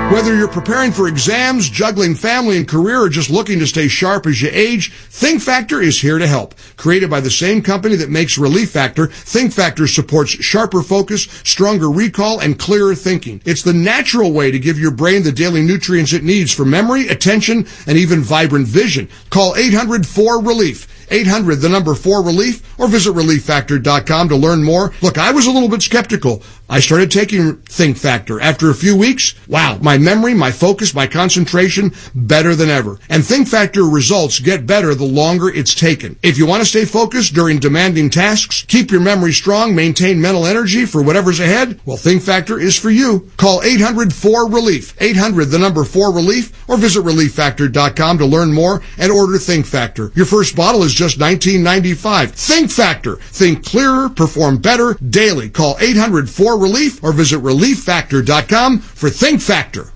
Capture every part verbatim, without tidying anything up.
Whether you're preparing for exams, juggling family and career, or just looking to stay sharp as you age, Think Factor is here to help. Created by the same company that makes Relief Factor, Think Factor supports sharper focus, stronger recall, and clearer thinking. It's the natural way to give your brain the daily nutrients it needs for memory, attention, and even vibrant vision. Call eight hundred four relief. eight hundred, the number four relief, or visit relief factor dot com to learn more. Look, I was a little bit skeptical. I started taking Think Factor. After a few weeks, wow, my memory, my focus, my concentration, better than ever. And Think Factor results get better the longer it's taken. If you want to stay focused during demanding tasks, keep your memory strong, maintain mental energy for whatever's ahead, well, Think Factor is for you. Call eight hundred four relief. eight hundred, the number four relief, or visit relief factor dot com to learn more and order Think Factor. Your first bottle is just nineteen ninety-five. Think Factor. Think clearer, perform better daily. Call eight hundred four relief or visit relief factor dot com for Think Factor.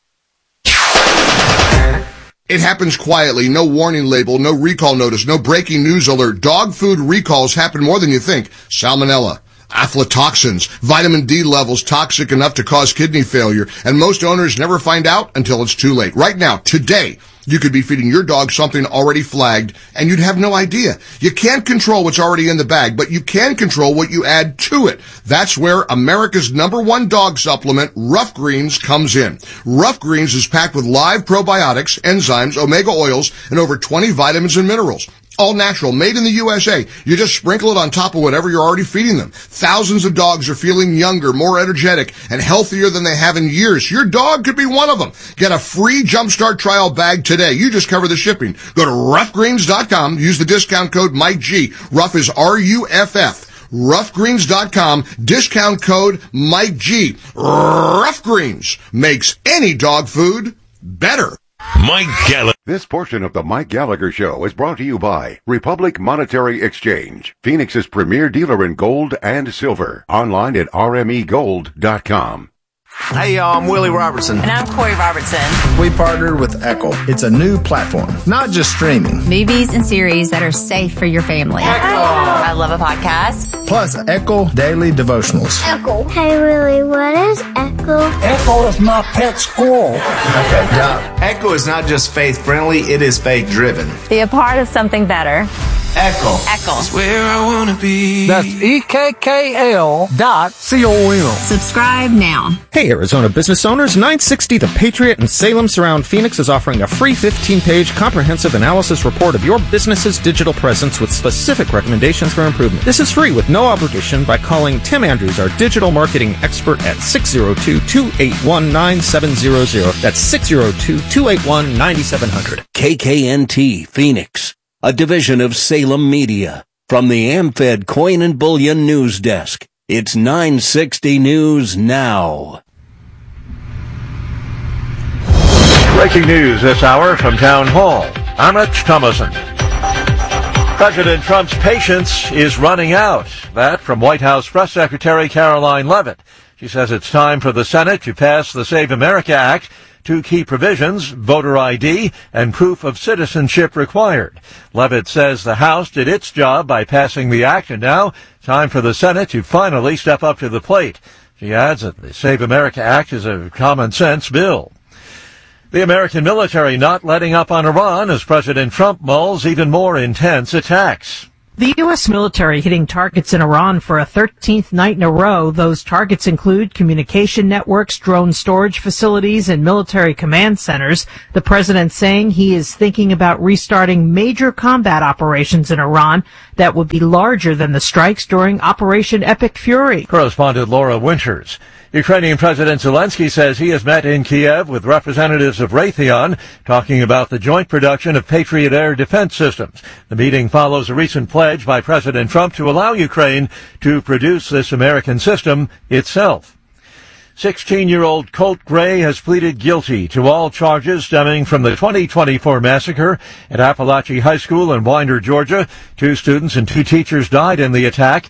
It happens quietly, no warning label, no recall notice, no breaking news alert. Dog food recalls happen more than you think. Salmonella, aflatoxins, vitamin D levels toxic enough to cause kidney failure, and most owners never find out until it's too late. Right now, today, you could be feeding your dog something already flagged, and you'd have no idea. You can't control what's already in the bag, but you can control what you add to it. That's where America's number one dog supplement, Rough Greens, comes in. Rough Greens is packed with live probiotics, enzymes, omega oils, and over twenty vitamins and minerals. All natural, made in the U S A. You just sprinkle it on top of whatever you're already feeding them. Thousands of dogs are feeling younger, more energetic, and healthier than they have in years. Your dog could be one of them. Get a free Jumpstart trial bag today. You just cover the shipping. Go to rough greens dot com. Use the discount code Mike G. Rough is R U F F. rough greens dot com. Discount code Mike G. Rough Greens makes any dog food better. Mike Gallagher. This portion of the Mike Gallagher Show is brought to you by Republic Monetary Exchange, Phoenix's premier dealer in gold and silver. Online at r m e gold dot com. Hey, y'all, I'm Willie Robertson. And I'm Corey Robertson. We partnered with Echo. It's a new platform, not just streaming. Movies and series that are safe for your family. Echo. I love a podcast. Plus, Echo Daily Devotionals. Echo. Hey, Willie, what is Echo? Echo is my pet squirrel. Okay, yeah. Echo is not just faith-friendly, it is faith-driven. Be a part of something better. Echo. Echo. That's where I want to be. That's E K K L dot C O M. Subscribe now. Hey, Arizona business owners. nine sixty The Patriot in Salem Surround Phoenix is offering a free fifteen-page comprehensive analysis report of your business's digital presence with specific recommendations for improvement. This is free with no obligation by calling Tim Andrews, our digital marketing expert, at six oh two, two eight one, nine seven zero zero. That's six oh two, two eight one, nine seven zero zero. K K N T Phoenix, a division of Salem Media. From the AmFed Coin and Bullion News Desk, it's nine sixty News Now. Breaking news this hour from Town Hall. I'm Rich Thomason. President Trump's patience is running out. That from White House Press Secretary Caroline Leavitt. She says it's time for the Senate to pass the Save America Act. Two key provisions, voter I D and proof of citizenship required. Leavitt says the House did its job by passing the act, and now time for the Senate to finally step up to the plate. She adds that the Save America Act is a common-sense bill. The American military not letting up on Iran as President Trump mulls even more intense attacks. The U S military hitting targets in Iran for a thirteenth night in a row. Those targets include communication networks, drone storage facilities, and military command centers. The president saying he is thinking about restarting major combat operations in Iran that would be larger than the strikes during Operation Epic Fury. Correspondent Laura Winters. Ukrainian President Zelensky says he has met in Kiev with representatives of Raytheon talking about the joint production of Patriot air defense systems. The meeting follows a recent pledge by President Trump to allow Ukraine to produce this American system itself. sixteen-year-old Colt Gray has pleaded guilty to all charges stemming from the twenty twenty-four massacre at Appalachia High School in Winder, Georgia. Two students and two teachers died in the attack.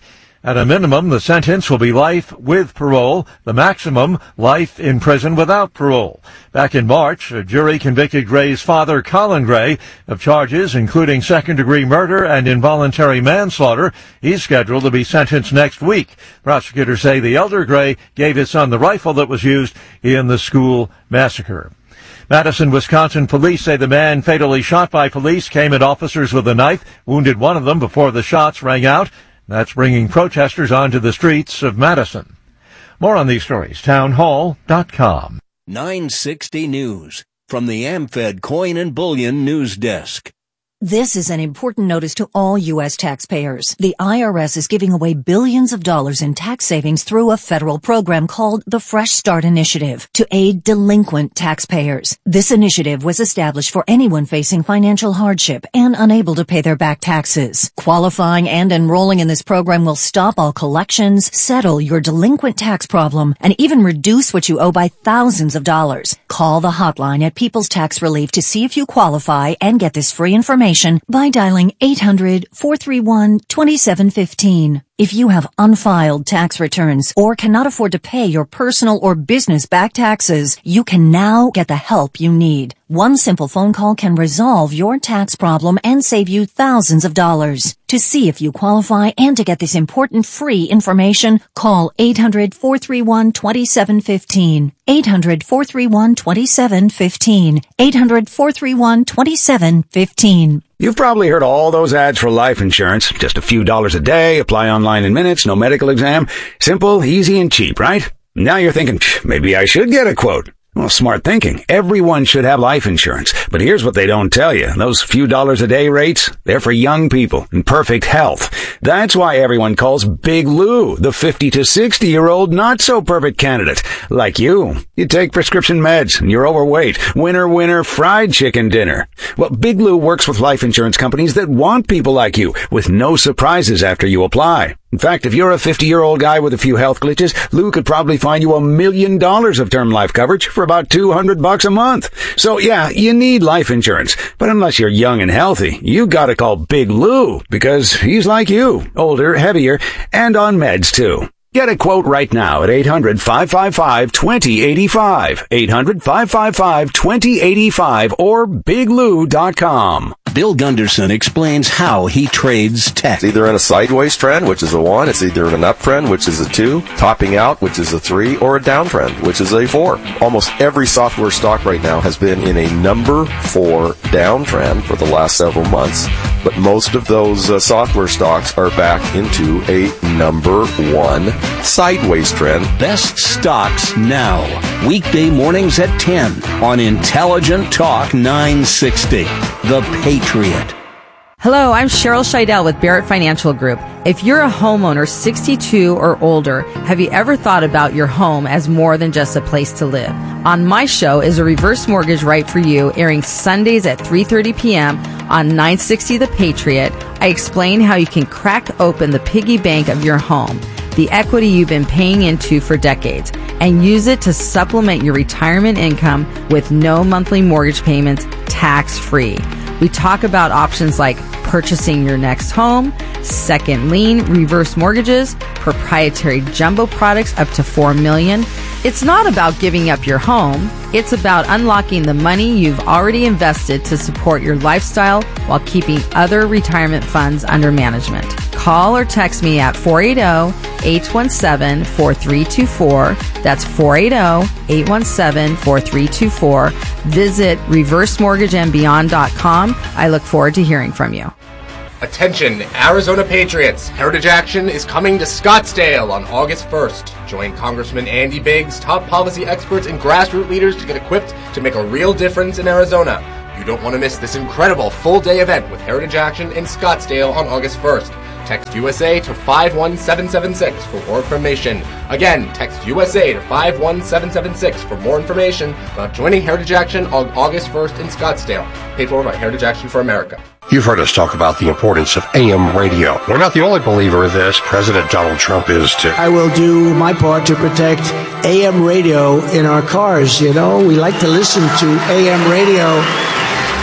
At a minimum, the sentence will be life with parole. The maximum, life in prison without parole. Back in March, a jury convicted Gray's father, Colin Gray, of charges including second-degree murder and involuntary manslaughter. He's scheduled to be sentenced next week. Prosecutors say the elder Gray gave his son the rifle that was used in the school massacre. Madison, Wisconsin police say the man fatally shot by police came at officers with a knife, wounded one of them before the shots rang out. That's bringing protesters onto the streets of Madison. More on these stories, town hall dot com. nine sixty News from the AmFed Coin and Bullion News Desk. This is an important notice to all U S taxpayers. The I R S is giving away billions of dollars in tax savings through a federal program called the Fresh Start Initiative to aid delinquent taxpayers. This initiative was established for anyone facing financial hardship and unable to pay their back taxes. Qualifying and enrolling in this program will stop all collections, settle your delinquent tax problem, and even reduce what you owe by thousands of dollars. Call the hotline at People's Tax Relief to see if you qualify and get this free information by dialing eight hundred, four three one, two seven one five. If you have unfiled tax returns or cannot afford to pay your personal or business back taxes, you can now get the help you need. One simple phone call can resolve your tax problem and save you thousands of dollars. To see if you qualify and to get this important free information, call eight hundred, four three one, two seven one five. eight hundred, four three one, two seven one five. eight hundred, four three one, two seven one five. You've probably heard all those ads for life insurance. Just a few dollars a day, apply online in minutes, no medical exam. Simple, easy, and cheap, right? Now you're thinking, maybe I should get a quote. Well, smart thinking. Everyone should have life insurance. But here's what they don't tell you. Those few dollars a day rates, they're for young people in perfect health. That's why everyone calls Big Lou the fifty to sixty year old not so perfect candidate. Like you. You take prescription meds and you're overweight. Winner, winner, fried chicken dinner. Well, Big Lou works with life insurance companies that want people like you with no surprises after you apply. In fact, if you're a fifty-year-old guy with a few health glitches, Lou could probably find you a million dollars of term life coverage for about two hundred bucks a month. So yeah, you need life insurance. But unless you're young and healthy, you gotta call Big Lou because he's like you, older, heavier, and on meds too. Get a quote right now at eight hundred, five five five, two zero eight five, eight hundred, five five five, two zero eight five, or big lou dot com. Bill Gunderson explains how he trades tech. It's either in a sideways trend, which is a one. It's either in an uptrend, which is a two. Topping out, which is a three. Or a downtrend, which is a four. Almost every software stock right now has been in a number four downtrend for the last several months. But most of those uh, software stocks are back into a number one sideways trend. Best stocks now. Weekday mornings at ten on Intelligent Talk nine sixty. The Patriot. Hello, I'm Cheryl Scheidel with Barrett Financial Group. If you're a homeowner sixty-two or older, have you ever thought about your home as more than just a place to live? On my show is a reverse mortgage right for you, airing Sundays at three thirty p.m. on nine sixty The Patriot. I explain how you can crack open the piggy bank of your home, the equity you've been paying into for decades, and use it to supplement your retirement income with no monthly mortgage payments, tax-free. We talk about options like purchasing your next home, second lien, reverse mortgages, proprietary jumbo products up to four million dollars. It's not about giving up your home. It's about unlocking the money you've already invested to support your lifestyle while keeping other retirement funds under management. Call or text me at four eight zero, eight one seven, four three two four. That's four eight zero, eight one seven, four three two four. Visit reverse mortgage and beyond dot com. I look forward to hearing from you. Attention, Arizona Patriots! Heritage Action is coming to Scottsdale on August first. Join Congressman Andy Biggs, top policy experts, and grassroots leaders to get equipped to make a real difference in Arizona. You don't want to miss this incredible full-day event with Heritage Action in Scottsdale on August first. Text U S A to five one seven seven six for more information. Again, text U S A to five one seven seven six for more information about joining Heritage Action on August first in Scottsdale. Paid for by Heritage Action for America. You've heard us talk about the importance of A M radio. We're not the only believer of this. President Donald Trump is too. I will do my part to protect A M radio in our cars. You know, we like to listen to A M radio.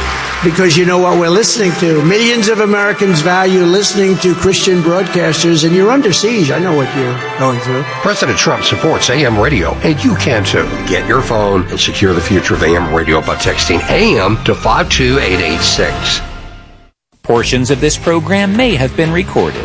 because you know what we're listening to. Millions of Americans value listening to Christian broadcasters, and you're under siege. I know what you're going through. President Trump supports A M radio, and you can too. Get your phone and secure the future of A M radio by texting A M to five two eight eight six. Portions of this program may have been recorded.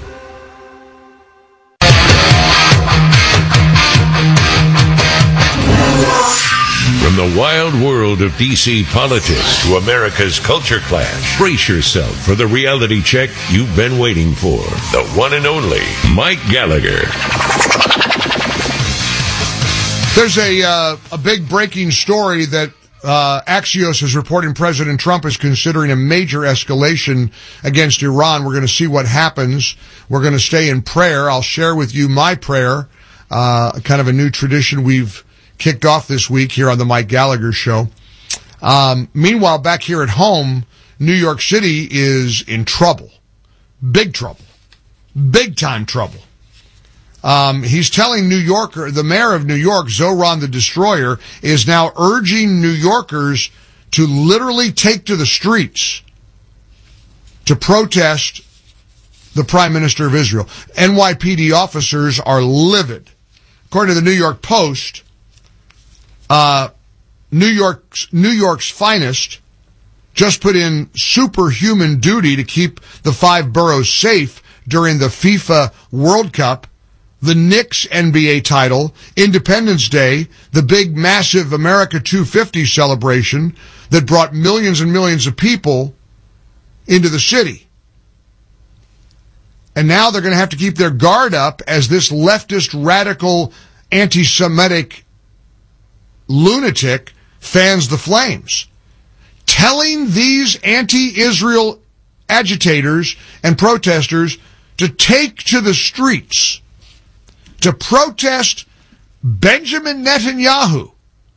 From the wild world of D C politics to America's culture clash, brace yourself for the reality check you've been waiting for. The one and only Mike Gallagher. There's a uh, a big breaking story that uh, Axios is reporting President Trump is considering a major escalation against Iran. We're going to see what happens. We're going to stay in prayer. I'll share with you my prayer, uh, kind of a new tradition we've kicked off this week here on the Mike Gallagher Show. Um, meanwhile, back here at home, New York City is in trouble. Big trouble. Big time trouble. Um, he's telling New Yorker, the mayor of New York, Zoran the Destroyer, is now urging New Yorkers to literally take to the streets to protest the Prime Minister of Israel. N Y P D officers are livid. According to the New York Post, Uh, New York's, New York's finest just put in superhuman duty to keep the five boroughs safe during the FIFA World Cup, the Knicks N B A title, Independence Day, the big massive America two fifty celebration that brought millions and millions of people into the city. And now they're going to have to keep their guard up as this leftist, radical, anti-Semitic lunatic fans the flames, telling these anti-Israel agitators and protesters to take to the streets to protest Benjamin Netanyahu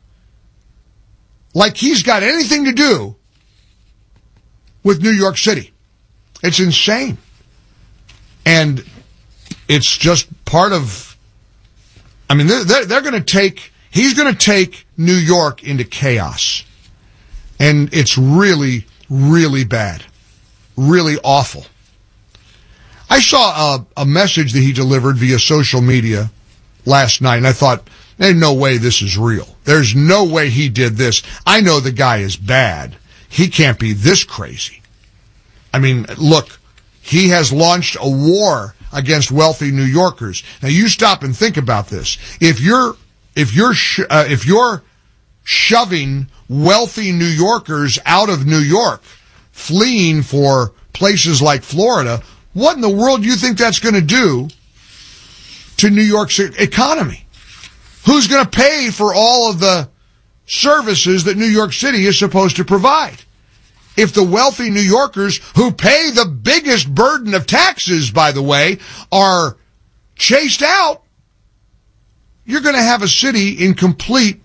like he's got anything to do with New York City. It's insane. And it's just part of, I mean, they're, they're going to take He's going to take New York into chaos. And it's really, really bad. Really awful. I saw a, a message that he delivered via social media last night, and I thought, there's no way this is real. There's no way he did this. I know the guy is bad. He can't be this crazy. I mean, look, he has launched a war against wealthy New Yorkers. Now, you stop and think about this. If you're If you're sh- uh, if you're shoving wealthy New Yorkers out of New York, fleeing for places like Florida, what in the world do you think that's going to do to New York's economy? Who's going to pay for all of the services that New York City is supposed to provide? If the wealthy New Yorkers, who pay the biggest burden of taxes, by the way, are chased out, you're going to have a city in complete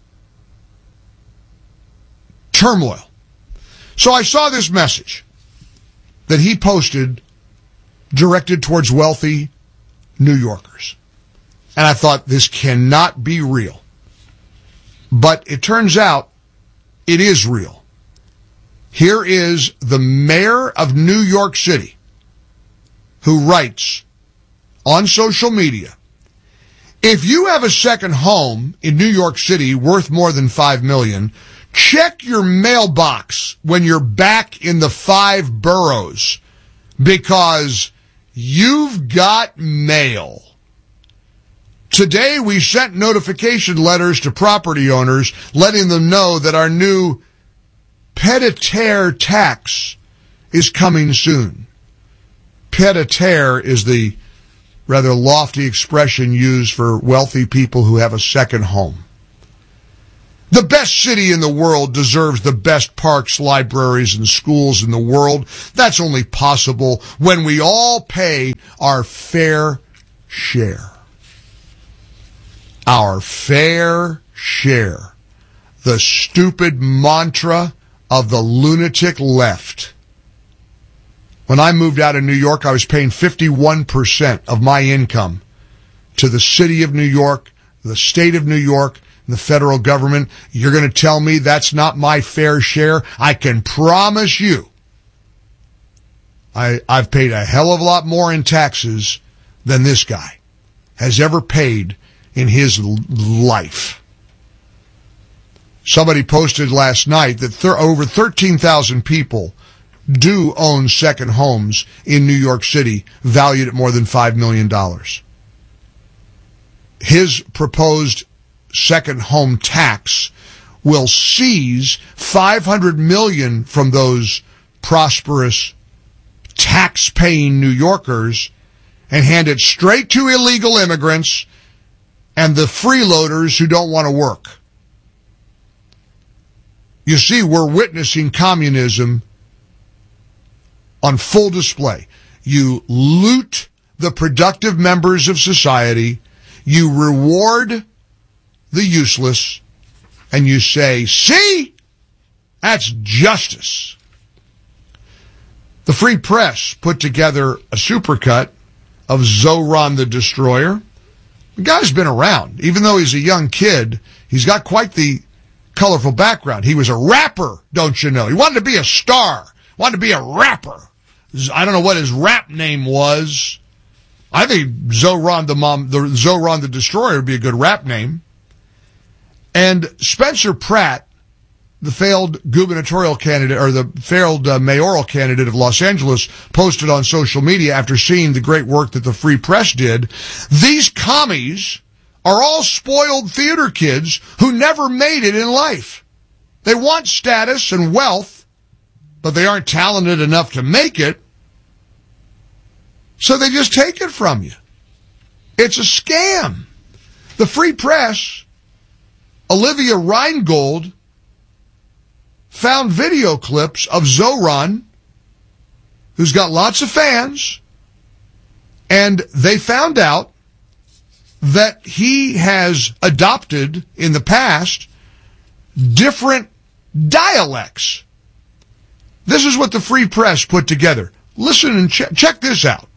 turmoil. So I saw this message that he posted directed towards wealthy New Yorkers. And I thought, this cannot be real. But it turns out it is real. Here is the mayor of New York City who writes on social media, if you have a second home in New York City worth more than five million dollars, check your mailbox when you're back in the five boroughs because you've got mail. Today we sent notification letters to property owners letting them know that our new pied-à-terre tax is coming soon. Pied-à-terre is the rather lofty expression used for wealthy people who have a second home. The best city in the world deserves the best parks, libraries, and schools in the world. That's only possible when we all pay our fair share. Our fair share. The stupid mantra of the lunatic left. When I moved out of New York, I was paying fifty-one percent of my income to the city of New York, the state of New York, the federal government. You're going to tell me that's not my fair share? I can promise you I, I've paid a hell of a lot more in taxes than this guy has ever paid in his life. Somebody posted last night that thir- over thirteen thousand people do own second homes in New York City, valued at more than five million dollars. His proposed second home tax will seize five hundred million dollars from those prosperous, tax-paying New Yorkers and hand it straight to illegal immigrants and the freeloaders who don't want to work. You see, we're witnessing communism on full display. You loot the productive members of society, you reward the useless, and you say, see, that's justice. The Free Press put together a supercut of Zoran the Destroyer. The guy's been around. Even though he's a young kid, he's got quite the colorful background. He was a rapper, don't you know? He wanted to be a star, wanted to be a rapper. I don't know what his rap name was. I think Zoran the Mom, the Zoran the Destroyer would be a good rap name. And Spencer Pratt, the failed gubernatorial candidate, or the failed uh, mayoral candidate of Los Angeles, posted on social media after seeing the great work that the Free Press did. These commies are all spoiled theater kids who never made it in life. They want status and wealth, but they aren't talented enough to make it, so they just take it from you. It's a scam. The Free Press, Olivia Reingold, found video clips of Zoran, who's got lots of fans, and they found out that he has adopted in the past different dialects. This is what the Free Press put together. Listen and ch- check this out.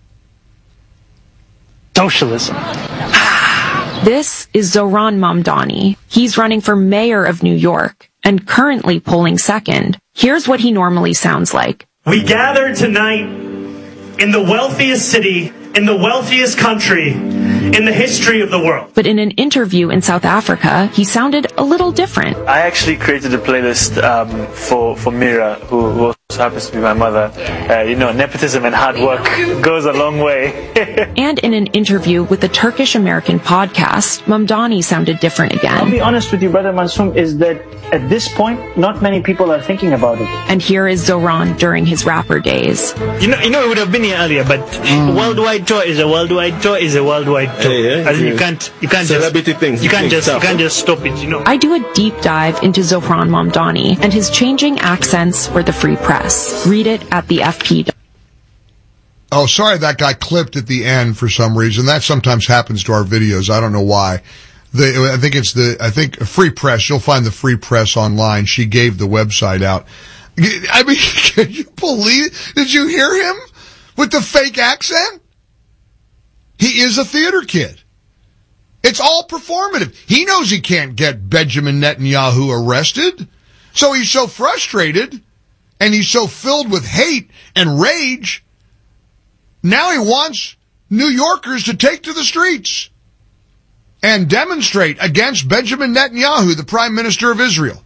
Socialism. This is Zoran Mamdani. He's running for mayor of New York and currently polling second. Here's what he normally sounds like. We gather tonight in the wealthiest city, in the wealthiest country, in the history of the world. But in an interview in South Africa, he sounded a little different. I actually created a playlist um, for, for Mira, who, who also happens to be my mother. Uh, you know, nepotism and hard work goes a long way. And in an interview with the Turkish-American podcast, Mamdani sounded different again. I'll be honest with you, Brother Mansoum, is that at this point, not many people are thinking about it. And here is Zoran during his rapper days. You know, you know, it would have been here earlier, but mm. worldwide tour is a worldwide tour is a worldwide tour. Yeah, yeah, As yeah. you can't, you can't Celebrity just, things, you can't just, stuff. you can't just stop it. You know. I do a deep dive into Zoran Mamdani and his changing accents for the Free Press. Read it at the F P. Oh, sorry, that got clipped at the end for some reason. That sometimes happens to our videos. I don't know why. The, I think it's the, I think Free Press, you'll find the Free Press online. She gave the website out. I mean, can you believe, did you hear him with the fake accent? He is a theater kid. It's all performative. He knows he can't get Benjamin Netanyahu arrested. So he's so frustrated and he's so filled with hate and rage. Now he wants New Yorkers to take to the streets and demonstrate against Benjamin Netanyahu, the Prime Minister of Israel.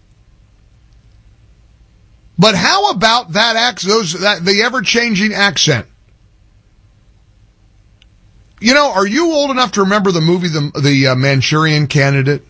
But how about that accent, those that the ever-changing accent? You know, are you old enough to remember the movie The, the uh, Manchurian Candidate?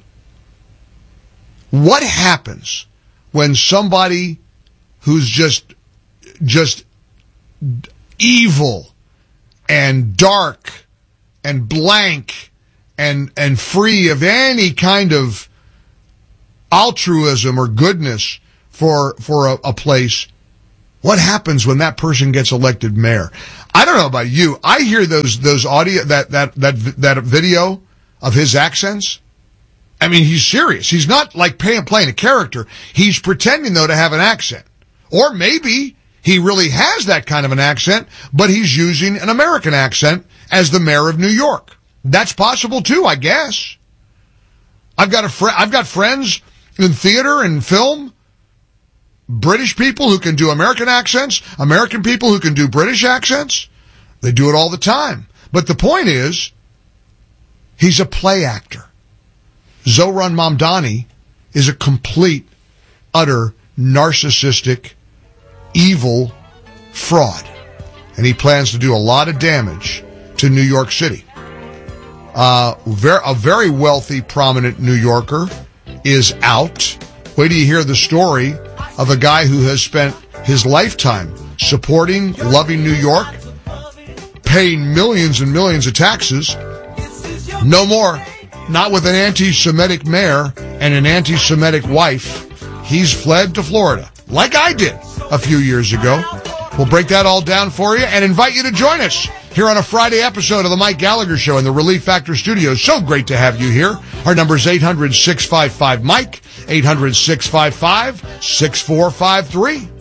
What happens when somebody who's just just evil and dark and blank and and free of any kind of altruism or goodness for for a, a place, what happens when that person gets elected mayor? I don't know about you. I hear those those audio that that that that video of his accents. I mean, he's serious. He's not like playing playing a character. He's pretending though to have an accent, or maybe he really has that kind of an accent, but he's using an American accent as the mayor of New York. That's possible too, I guess. I've got a fr- I've got friends in theater and film, British people who can do American accents, American people who can do British accents. They do it all the time. But the point is, he's a play actor. Zohran Mamdani is a complete, utter, narcissistic, evil fraud. And he plans to do a lot of damage to New York City. Uh, ver- a very wealthy, prominent New Yorker is out. Wait till you hear the story of a guy who has spent his lifetime supporting, loving New York, paying millions and millions of taxes. No more. Not with an anti-Semitic mayor and an anti-Semitic wife. He's fled to Florida, like I did a few years ago. We'll break that all down for you and invite you to join us here on a Friday episode of the Mike Gallagher Show in the Relief Factor Studios. So great to have you here. Our number is eight hundred, six five five, Mike, eight hundred, six five five, six four five three.